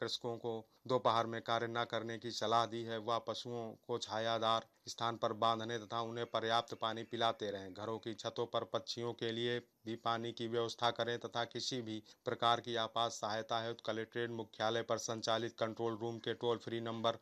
कृषकों को दोपहर में कार्य न करने की सलाह दी है। वह पशुओं को छायादार स्थान पर बांधने तथा उन्हें पर्याप्त पानी पिलाते रहें। घरों की छतों पर पक्षियों के लिए भी पानी की व्यवस्था करें तथा किसी भी प्रकार की आपात सहायता है तो कलेक्ट्रेट मुख्यालय पर संचालित कंट्रोल रूम के टोल फ्री नंबर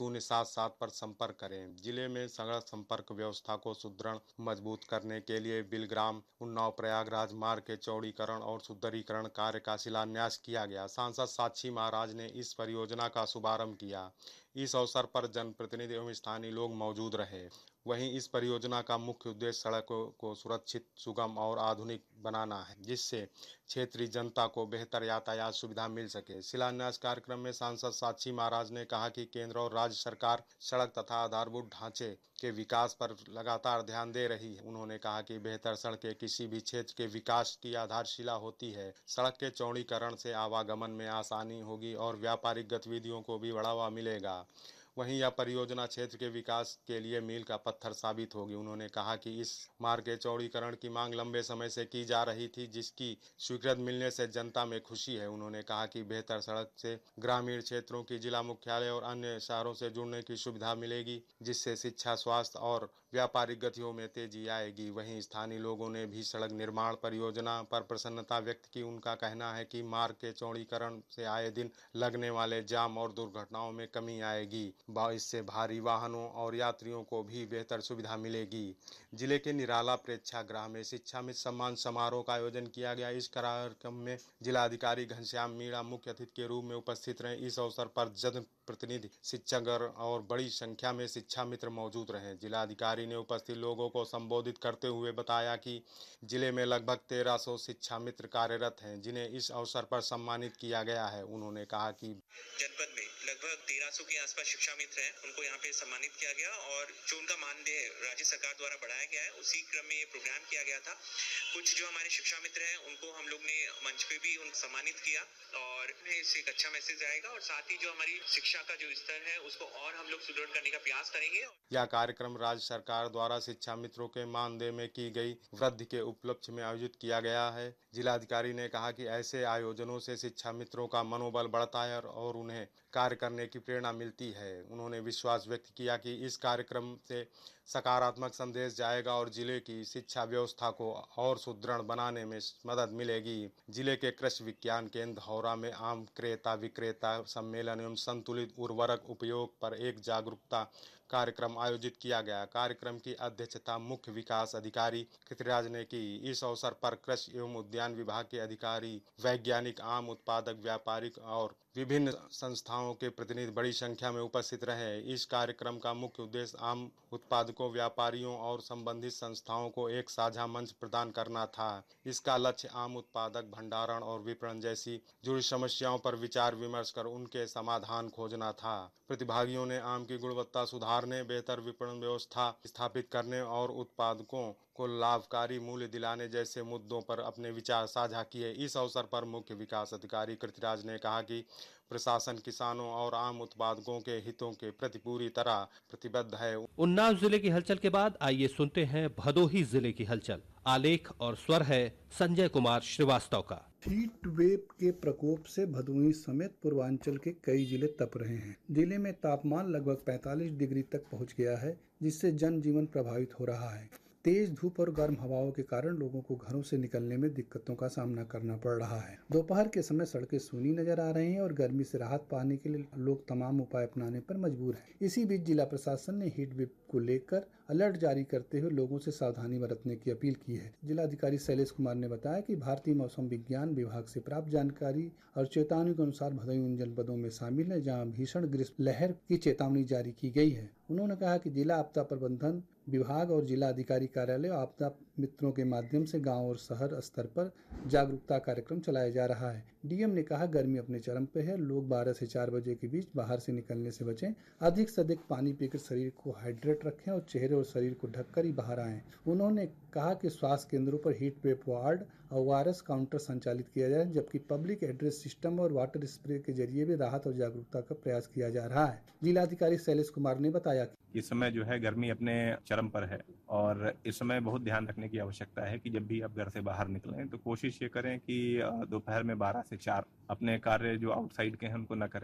1077 पर संपर्क करें। जिले में सड़क संपर्क व्यवस्था को सुदृढ़ मजबूत करने के लिए बिलग्राम उन्नाव प्रयागराज मार्ग के चौड़ीकरण और सुदृढ़ीकरण कार्य का शिलान्यास किया गया। सांसद साक्षी महाराज ने इस परियोजना का शुभारंभ किया। इस अवसर पर जनप्रतिनिधि एवं स्थानीय लोग मौजूद रहे। वहीं इस परियोजना का मुख्य उद्देश्य सड़कों को सुरक्षित, सुगम और आधुनिक बनाना है, जिससे क्षेत्रीय जनता को बेहतर यातायात सुविधा मिल सके। शिलान्यास कार्यक्रम में सांसद साक्षी महाराज ने कहा कि केंद्र और राज्य सरकार सड़क तथा आधारभूत ढांचे के विकास पर लगातार ध्यान दे रही है। उन्होंने कहा कि बेहतर सड़कें किसी भी क्षेत्र के विकास की आधारशिला होती है। सड़क के चौड़ीकरण से आवागमन में आसानी होगी और व्यापारिक गतिविधियों को भी बढ़ावा मिलेगा। वहीं यह परियोजना क्षेत्र के विकास के लिए मील का पत्थर साबित होगी। उन्होंने कहा कि इस मार्ग के चौड़ीकरण की मांग लंबे समय से की जा रही थी, जिसकी स्वीकृति मिलने से जनता में खुशी है। उन्होंने कहा कि बेहतर सड़क से ग्रामीण क्षेत्रों की जिला मुख्यालय और अन्य शहरों से जुड़ने की सुविधा मिलेगी, जिससे शिक्षा, स्वास्थ्य और व्यापारिक गतिविधियों में तेजी आएगी। वहीं स्थानीय लोगों ने भी सड़क निर्माण परियोजना पर प्रसन्नता व्यक्त की। उनका कहना है कि मार्ग के चौड़ीकरण से आए दिन लगने वाले जाम और दुर्घटनाओं में कमी आएगी। इससे भारी वाहनों और यात्रियों को भी बेहतर सुविधा मिलेगी। जिले के निराला प्रेक्षागृह में शिक्षा मित्र सम्मान समारोह का आयोजन किया गया। इस कार्यक्रम में जिलाधिकारी घनश्याम मीणा मुख्य अतिथि के रूप में उपस्थित रहे। इस अवसर पर जनप्रतिनिधि, शिक्षकगण और बड़ी संख्या में शिक्षा मित्र मौजूद रहे। जिलाधिकारी ने उपस्थित लोगों को संबोधित करते हुए बताया कि जिले में लगभग 1300 शिक्षा मित्र कार्यरत हैं, जिन्हें इस अवसर पर सम्मानित किया गया है। उन्होंने कहा कि जनपद में लगभग 1300 के आसपास शिक्षा मित्र हैं, उनको यहाँ पे सम्मानित किया गया और जो उनका मानदेय राज्य सरकार द्वारा बढ़ाया गया है, उसी क्रम में ये प्रोग्राम किया गया था। कुछ जो हमारे शिक्षा मित्र हैं उनको हम लोग ने मंच पे भी उनको सम्मानित किया और इससे एक अच्छा मैसेज आएगा और साथ ही जो हमारी शिक्षा का जो स्तर है उसको और हम लोग सुदृढ़ करने का प्रयास करेंगे। यह कार्यक्रम राज्य सरकार द्वारा शिक्षा मित्रों के मानदेय में की गई वृद्धि के उपलक्ष्य में आयोजित किया गया है। जिलाधिकारी ने कहा कि ऐसे आयोजनों से शिक्षा मित्रों का मनोबल बढ़ता है और उन्हें कार्य करने की प्रेरणा मिलती है। उन्होंने विश्वास व्यक्त किया कि इस कार्यक्रम से सकारात्मक संदेश जाएगा और जिले की शिक्षा व्यवस्था को और सुदृढ़ बनाने में मदद मिलेगी। जिले के कृषि विज्ञान केंद्र धौरा में आम क्रेता विक्रेता सम्मेलन एवं संतुलित उर्वरक उपयोग पर एक जागरूकता कार्यक्रम आयोजित किया गया। कार्यक्रम की अध्यक्षता मुख्य विकास अधिकारी कृतिराज ने की। इस अवसर पर कृषि एवं उद्यान विभाग के अधिकारी, वैज्ञानिक, आम उत्पादक, व्यापारिक और विभिन्न संस्थाओं के प्रतिनिधि बड़ी संख्या में उपस्थित रहे। इस कार्यक्रम का मुख्य उद्देश्य आम उत्पादकों, व्यापारियों और संबंधित संस्थाओं को एक साझा मंच प्रदान करना था। इसका लक्ष्य आम उत्पादक, भंडारण और विपणन जैसी जुड़ी समस्याओं पर विचार विमर्श कर उनके समाधान खोजना था। प्रतिभागियों ने आम की गुणवत्ता सुधारने, बेहतर विपणन व्यवस्था स्थापित करने और उत्पादकों को लाभकारी मूल्य दिलाने जैसे मुद्दों पर अपने विचार साझा किए। इस अवसर पर मुख्य विकास अधिकारी कृतिराज ने कहा कि प्रशासन किसानों और आम उत्पादकों के हितों के प्रति पूरी तरह प्रतिबद्ध है। उन्नाव जिले की हलचल के बाद आइए सुनते हैं भदोही जिले की हलचल। आलेख और स्वर है संजय कुमार श्रीवास्तव का। हीट वेव के प्रकोप से भदोही समेत पूर्वांचल के कई जिले तप रहे हैं। जिले में तापमान लगभग 45 डिग्री तक पहुंच गया है, जिससे जनजीवन प्रभावित हो रहा है। तेज धूप और गर्म हवाओं के कारण लोगों को घरों से निकलने में दिक्कतों का सामना करना पड़ रहा है। दोपहर के समय सड़कें सूनी नजर आ रही हैं और गर्मी से राहत पाने के लिए लोग तमाम उपाय अपनाने पर मजबूर हैं। इसी बीच जिला प्रशासन ने हीट वेव को लेकर अलर्ट जारी करते हुए लोगों से सावधानी बरतने की अपील की है। जिलाधिकारी शैलेश कुमार ने बताया कि भारतीय मौसम विज्ञान विभाग से प्राप्त जानकारी और चेतावनी के अनुसार भदोही उन जनपदों में शामिल है जहाँ भीषण ग्रीष्म लहर की चेतावनी जारी की गई है। उन्होंने कहा कि जिला आपदा प्रबंधन विभाग और जिला अधिकारी कार्यालय आपदा मित्रों के माध्यम से गांव और शहर स्तर पर जागरूकता कार्यक्रम चलाया जा रहा है। डीएम ने कहा गर्मी अपने चरम पे है, लोग 12 से 4 बजे के बीच बाहर से निकलने से बचें, अधिक से अधिक पानी पीकर शरीर को हाइड्रेट रखें और चेहरे और शरीर को ढककर ही बाहर आएं। उन्होंने कहा कि स्वास्थ्य केंद्रों पर हीट वेव वार्ड और ORS काउंटर संचालित किया जाए, जबकि पब्लिक एड्रेस सिस्टम और वाटर स्प्रे के जरिए भी राहत और जागरूकता का प्रयास किया जा रहा है। जिलाधिकारी शैलेश कुमार ने बताया कि इस समय जो है गर्मी अपने चरम पर है और इस समय बहुत ध्यान रखने की आवश्यकता है कि जब भी आप घर से बाहर निकलें तो कोशिश ये करें कि दोपहर में 12 से 4 अपने कार्य जो आउटसाइड के हैं उनको न करें।